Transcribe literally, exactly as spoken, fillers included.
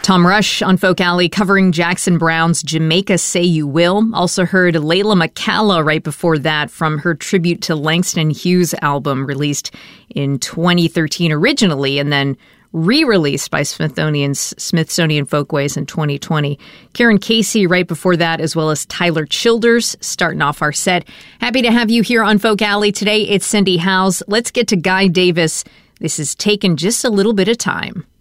Tom Rush on Folk Alley covering Jackson Browne's Jamaica Say You Will. Also heard Layla McCalla right before that from her tribute to Langston Hughes album released in twenty thirteen originally and then re-released by Smithsonian's Smithsonian Folkways in twenty twenty. Karen Casey right before that, as well as Tyler Childers starting off our set. Happy to have you here on Folk Alley today. It's Cindy Howes. Let's get to Guy Davis. This is Taken Just a Little Bit of Time.